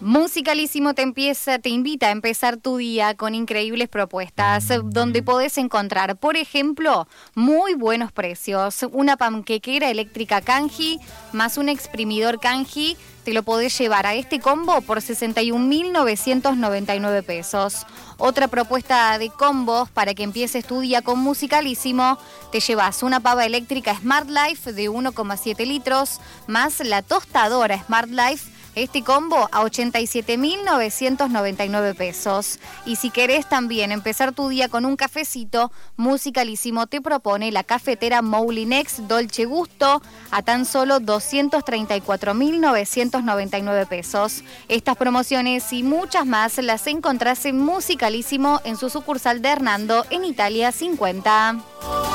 Musicalísimo te invita a empezar tu día con increíbles propuestas donde podés encontrar, por ejemplo, muy buenos precios. Una panquequera eléctrica Canji más un exprimidor Canji te lo podés llevar a este combo por 61.999 pesos. Otra propuesta de combos para que empieces tu día con Musicalísimo, te llevas una pava eléctrica Smart Life de 1,7 litros más la tostadora Smart Life. Este combo a 87.999 pesos. Y si querés también empezar tu día con un cafecito, Musicalísimo te propone la cafetera Moulinex Dolce Gusto a tan solo 234.999 pesos. Estas promociones y muchas más las encontrás en Musicalísimo en su sucursal de Hernando en Italia 50.